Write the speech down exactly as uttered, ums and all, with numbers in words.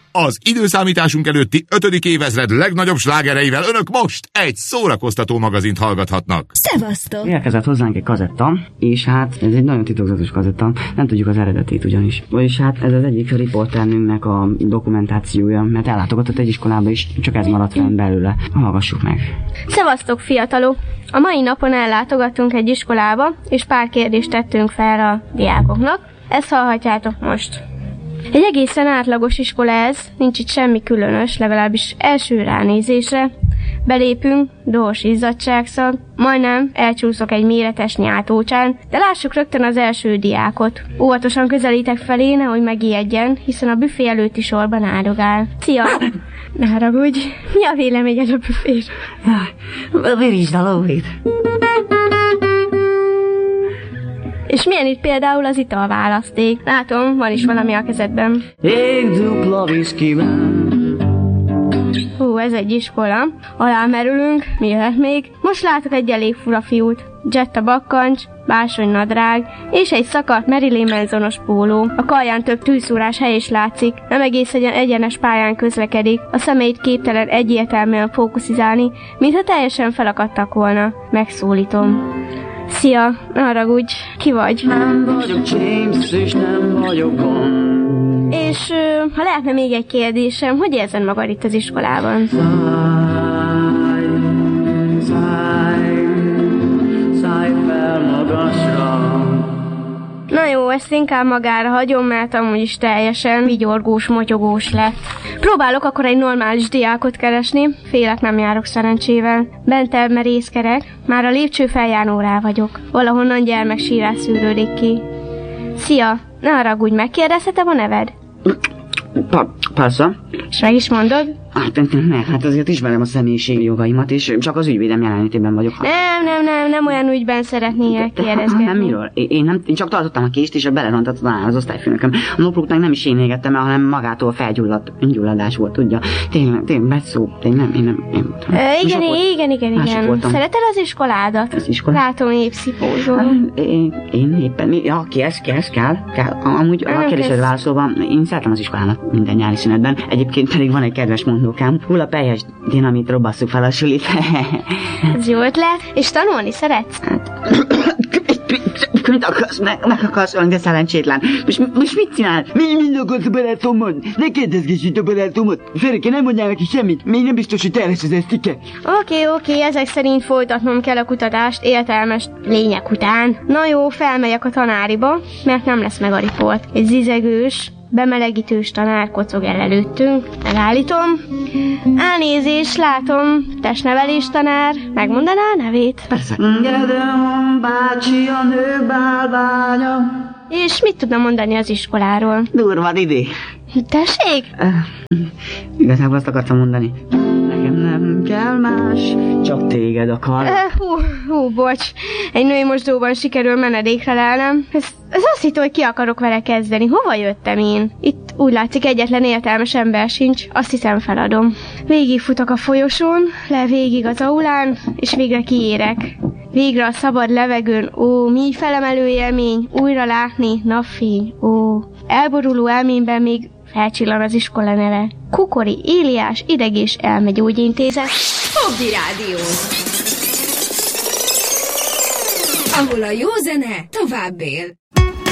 Az időszámításunk előtti ötödik évezred legnagyobb slágereivel önök most egy szórakoztató magazint hallgathatnak. Szevasztok! Érkezett hozzánk egy kazetta, és hát ez egy nagyon titokzatos kazetta, nem tudjuk az eredetét ugyanis. És hát ez az egyik riporternünknek a dokumentációja, mert ellátogatott egy iskolába, és csak ez maradt fenn belőle. Hallgassuk meg. Szevasztok, fiatalok! A mai napon ellátogattunk egy iskolába, és pár kérdést tettünk fel a diákoknak. Ezt hallhatjátok most. Egy egészen átlagos iskola ez, nincs itt semmi különös, legalábbis első ránézésre. Belépünk, dohos izzadságszag, majdnem elcsúszok egy méretes nyáltócsán, de lássuk rögtön az első diákot. Óvatosan közelítek felé, nehogy megijedjen, hiszen a büfé előtti sorban áldogál. Szia! Ne haragudj, mi a véleményed a büféről? Virítsd a lóvét! És milyen itt például az italválaszték? Látom, van is valami a kezedben. Egy dupla viszkivel. Hú, ez egy iskola. Alámerülünk, mi jöhet még? Most látok egy elég fura fiút. Jetta bakkancs, bársony nadrág, és egy szakadt Marilyn Mansonos póló. A karján több tűzszúrás hely is látszik. Nem egész egyen egyenes pályán közlekedik. A szemeit képtelen egyértelműen fókuszizálni, mintha teljesen felakadtak volna. Megszólítom. Szia, ne haragudj, ki vagy? Nem vagyok James, és nem vagyok Bond. És uh, ha lehetne még egy kérdésem, hogy érzed magad itt az iskolában? Szállj, szállj, szállj fel magasra. Na jó, ezt inkább magára hagyom, mert amúgy is teljesen vigyorgós, motyogós lett. Próbálok akkor egy normális diákot keresni, félek nem járok szerencsével. Bentebb merészkerek, már a lépcső feljárnórá vagyok. Valahonnan gyermeksírás szűrődik ki. Szia, ne haragudj, megkérdezhetem a neved? Pa- persze. És meg is mondod? Hát, ne, hát azért ismerem a személyiségi jogaimat, és csak az ügyvédem jelenlétében vagyok. Nem, nem, nem, nem olyan ügyben szeretnél kérdezgetni. Nem, miről? Én, nem, én csak tartottam a kést, és belerontott az osztályfőnököm. A naplót meg nem is én égettem el, hanem magától felgyulladt öngyulladás volt, tudja. Tényleg, tényleg, beszó, tényleg nem, én nem, én voltam. E, igen, igen, igen, igen. Szereted az iskoládat? Az iskolát? Látom, épp szipózol. Hát, én, én éppen, ja, kész, kész, kell, kell. Amúgy a kérdésed válaszolva, én szeretem az iskolának minden nyári szünetben. Egyébként pedig van egy kedves mondókám, hull a pelyes dinamit, robbasszuk fel a sulit. Ez jó ötlet. És tanulni szeretsz? Hát, mit akarsz? Meg, meg akarsz olyan, de szerencsétlen. Most, most mit csinál? Mi mind akarsz a barátomon? Ne kérdezgess itt a barátomot. Ferike, nem mondjál neki semmit. Még nem biztos, hogy te lesz az esztike. Oké, oké, ezek szerint folytatnom kell a kutatást értelmes lények után. Na jó, felmegyek a tanáriba, mert nem lesz meg a riport. Egy zizegős, bemelegítős tanár kocog el előttünk. Megállítom. Elnézést, látom, testnevelés tanár. Megmondaná a nevét? Persze. Gedeon bácsi a nő bálványa. És mit tudna mondani az iskoláról? Durva, Didi. Tessék? Uh, igazából azt akartam mondani. Nekem nem kell más, csak téged akar. Uh, hú, hú, bocs. Egy női mosdóban sikerül menedékre lelnem. Ez, ez azt hittem, hogy ki akarok vele kezdeni. Hova jöttem én? Itt úgy látszik egyetlen értelmes ember sincs. Azt hiszem feladom. Végigfutok a folyosón, le végig az aulán, és végre kiérek. Végre a szabad levegőn, ó, mi felemelő élmény, újra látni, napfény, ó. Elboruló elmémben még felcsillan az iskola neve. Kukori Éliás ideg- és elmegyógyintézet. Fogdi Rádió, ahol a jó zene tovább él.